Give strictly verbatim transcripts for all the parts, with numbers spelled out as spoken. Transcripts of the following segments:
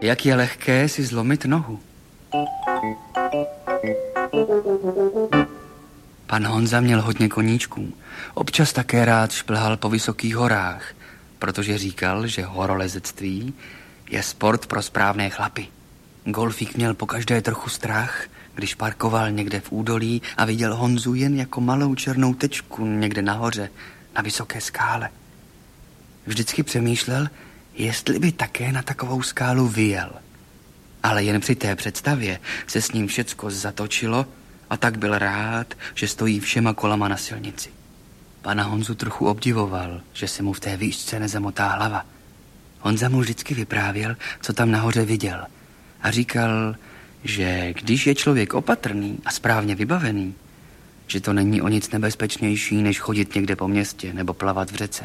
jak je lehké si zlomit nohu. Pan Honza měl hodně koníčků. Občas také rád šplhal po vysokých horách, protože říkal, že horolezectví je sport pro správné chlapy. Golfík měl pokaždé trochu strach, když parkoval někde v údolí a viděl Honzu jen jako malou černou tečku někde nahoře, na vysoké skále. Vždycky přemýšlel, jestli by také na takovou skálu vyjel. Ale jen při té představě se s ním všecko zatočilo a tak byl rád, že stojí všema kolama na silnici. Pana Honzu trochu obdivoval, že se mu v té výšce nezamotá hlava. Honza mu vždycky vyprávěl, co tam nahoře viděl a říkal, že když je člověk opatrný a správně vybavený, že to není o nic nebezpečnější, než chodit někde po městě nebo plavat v řece.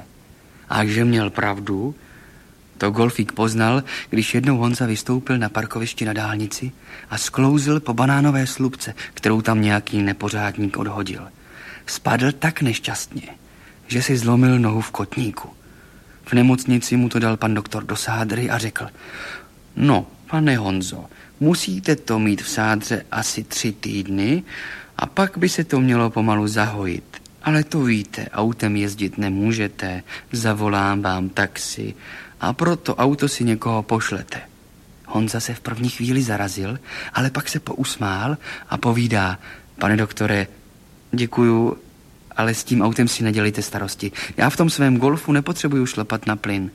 A že měl pravdu, to Golfík poznal, když jednou Honza vystoupil na parkovišti na dálnici a sklouzl po banánové slupce, kterou tam nějaký nepořádník odhodil. Spadl tak nešťastně, že si zlomil nohu v kotníku. V nemocnici mu to dal pan doktor do sádry a řekl: No, pane Honzo, musíte to mít v sádře asi tři týdny a pak by se to mělo pomalu zahojit. Ale to víte, autem jezdit nemůžete, zavolám vám taxi a proto auto si někoho pošlete. Honza se v první chvíli zarazil, ale pak se pousmál a povídá: Pane doktore, děkuju, ale s tím autem si nedělejte starosti. Já v tom svém golfu nepotřebuju šlapat na plyn.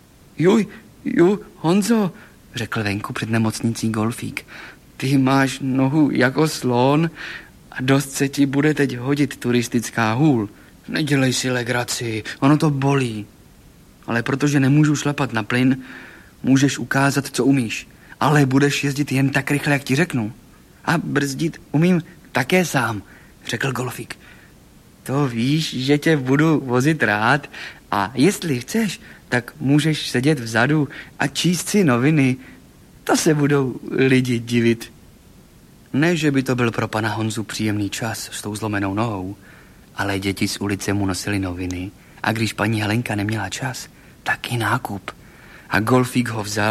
Juj, juj, Honzo, řekl venku před nemocnicí Golfík. Ty máš nohu jako slon a dost se ti bude teď hodit turistická hůl. Nedělej si legraci, ono to bolí. Ale protože nemůžu šlapat na plyn, můžeš ukázat, co umíš. Ale budeš jezdit jen tak rychle, jak ti řeknu. A brzdit umím také sám, řekl Golfík. To víš, že tě budu vozit rád a jestli chceš, tak můžeš sedět vzadu a číst si noviny. To se budou lidi divit. Ne, že by to byl pro pana Honzu příjemný čas s tou zlomenou nohou, ale děti z ulice mu nosily noviny a když paní Helenka neměla čas, tak i nákup. A Golfík ho vzal